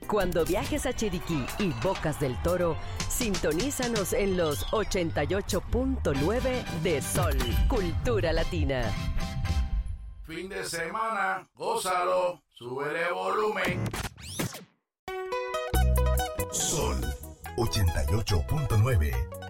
Cuando viajes a Chiriquí y Bocas del Toro, sintonízanos en los 88.9 de Sol, Cultura Latina. Fin de semana, gózalo, súbele volumen. Sol 88.9